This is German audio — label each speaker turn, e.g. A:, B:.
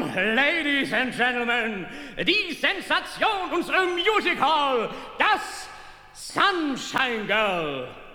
A: Ladies and Gentlemen, die Sensation unserer Musical, das Sunshine Girl.